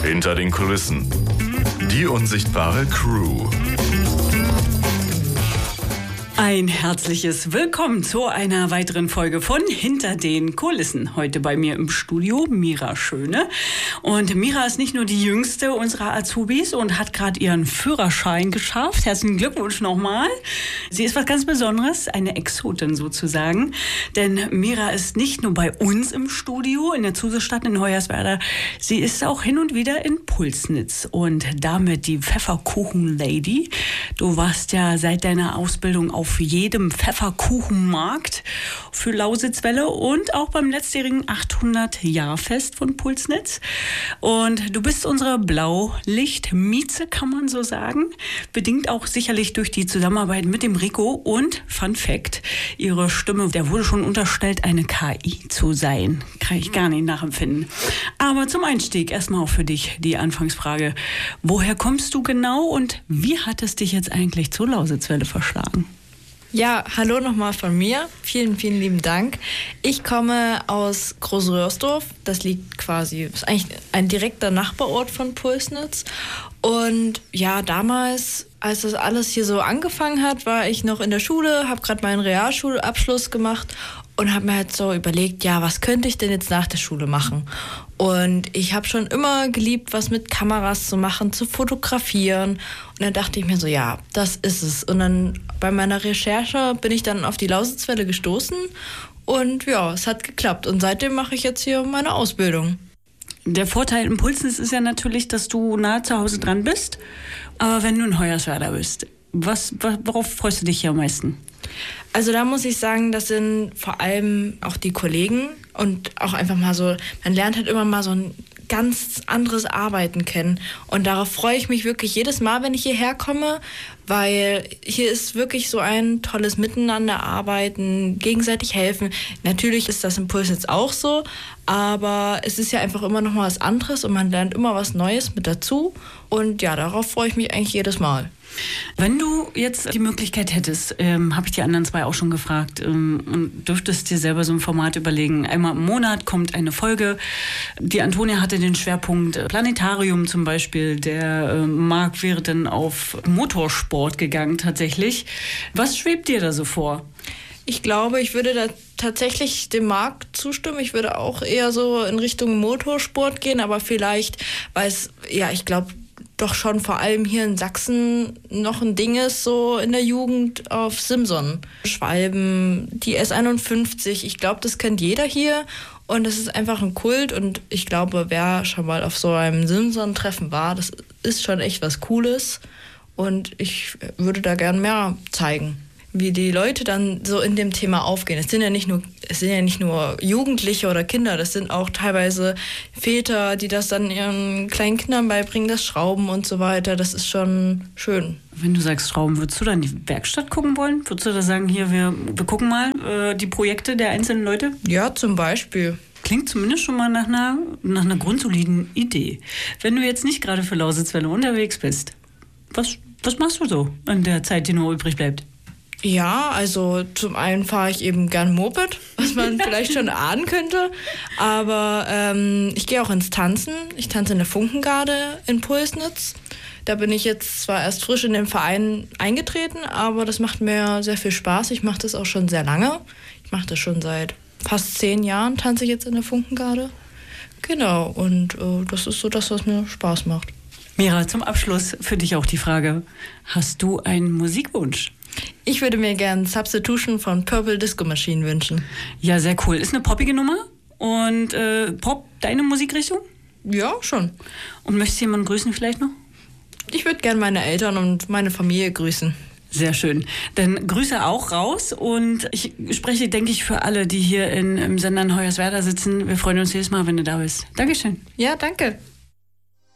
Hinter den Kulissen. Die unsichtbare Crew. Ein herzliches Willkommen zu einer weiteren Folge von Hinter den Kulissen. Heute bei mir im Studio Mira Schöne. Und Mira ist nicht nur die jüngste unserer Azubis und hat gerade ihren Führerschein geschafft. Herzlichen Glückwunsch nochmal. Sie ist was ganz Besonderes, eine Exotin sozusagen. Denn Mira ist nicht nur bei uns im Studio in der Zusestadt in Hoyerswerda, sie ist auch hin und wieder in Pulsnitz und damit die Pfefferkuchen-Lady. Du warst ja seit deiner Ausbildung auf jedem Pfefferkuchenmarkt für Lausitzwelle und auch beim letztjährigen 800-Jahr-Fest von Pulsnitz. Und du bist unsere Blaulicht-Mieze, kann man so sagen. Bedingt auch sicherlich durch die Zusammenarbeit mit dem Rico. Und Fun Fact, ihre Stimme, der wurde schon unterstellt, eine KI zu sein. Kann ich gar nicht nachempfinden. Aber zum Einstieg erstmal auch für dich die Anfangsfrage. Woher kommst du genau und wie hat es dich jetzt eigentlich zur Lausitzwelle verschlagen? Ja, hallo nochmal von mir. Vielen, vielen lieben Dank. Ich komme aus Großröhrsdorf. Das liegt quasi, ist eigentlich ein direkter Nachbarort von Pulsnitz. Und ja, damals, als das alles hier so angefangen hat, war ich noch in der Schule, habe gerade meinen Realschulabschluss gemacht und habe mir halt so überlegt, ja, was könnte ich denn jetzt nach der Schule machen? Und ich habe schon immer geliebt, was mit Kameras zu machen, zu fotografieren. Und dann dachte ich mir so, ja, das ist es. Und dann bei meiner Recherche bin ich dann auf die Lausitzwelle gestoßen. Und ja, es hat geklappt. Und seitdem mache ich jetzt hier meine Ausbildung. Der Vorteil in Pulsnitz ist ja natürlich, dass du nahe zu Hause dran bist. Aber wenn du in Hoyerswerda bist, worauf freust du dich hier am meisten? Also da muss ich sagen, das sind vor allem auch die Kollegen und auch einfach mal so, man lernt halt immer mal so ein ganz anderes Arbeiten kennen. Und darauf freue ich mich wirklich jedes Mal, wenn ich hierher komme, weil hier ist wirklich so ein tolles Miteinander arbeiten, gegenseitig helfen. Natürlich ist das im Pulsnitz auch so, aber es ist ja einfach immer noch mal was anderes und man lernt immer was Neues mit dazu. Und ja, darauf freue ich mich eigentlich jedes Mal. Wenn du jetzt die Möglichkeit hättest, habe ich die anderen zwei auch schon gefragt, und dürftest dir selber so ein Format überlegen. Einmal im Monat kommt eine Folge. Die Antonia hatte den Schwerpunkt Planetarium zum Beispiel. Der Marc wäre dann auf Motorsport gegangen tatsächlich. Was schwebt dir da so vor? Ich glaube, ich würde da tatsächlich dem Marc zustimmen. Ich würde auch eher so in Richtung Motorsport gehen, aber vielleicht, weil es, ja, ich glaube, doch schon vor allem hier in Sachsen noch ein Ding ist, so in der Jugend auf Simson. Schwalben, die S51, ich glaube, das kennt jeder hier und das ist einfach ein Kult und ich glaube, wer schon mal auf so einem Simson-Treffen war, das ist schon echt was Cooles und ich würde da gern mehr zeigen, wie die Leute dann so in dem Thema aufgehen. Es sind ja nicht nur Jugendliche oder Kinder, das sind auch teilweise Väter, die das dann ihren kleinen Kindern beibringen, das Schrauben und so weiter. Das ist schon schön. Wenn du sagst Schrauben, würdest du dann die Werkstatt gucken wollen? Würdest du da sagen, hier, wir gucken mal die Projekte der einzelnen Leute? Ja, zum Beispiel. Klingt zumindest schon mal nach einer grundsoliden Idee. Wenn du jetzt nicht gerade für Lausitzwelle unterwegs bist, was machst du so in der Zeit, die nur übrig bleibt? Ja, also zum einen fahre ich eben gern Moped, was man vielleicht schon ahnen könnte, aber ich gehe auch ins Tanzen. Ich tanze in der Funkengarde in Pulsnitz. Da bin ich jetzt zwar erst frisch in den Verein eingetreten, aber das macht mir sehr viel Spaß. Ich mache das auch schon sehr lange. Ich mache das schon seit fast 10 Jahren, tanze ich jetzt in der Funkengarde. Genau, und das ist so das, was mir Spaß macht. Mira, zum Abschluss für dich auch die Frage, hast du einen Musikwunsch? Ich würde mir gerne Substitution von Purple Disco Machine wünschen. Ja, sehr cool. Ist eine poppige Nummer. Und Pop, deine Musikrichtung? Ja, schon. Und möchtest du jemanden grüßen vielleicht noch? Ich würde gerne meine Eltern und meine Familie grüßen. Sehr schön. Dann Grüße auch raus. Und ich spreche, denke ich, für alle, die hier im Sender in Hoyerswerda sitzen. Wir freuen uns jedes Mal, wenn du da bist. Dankeschön. Ja, danke.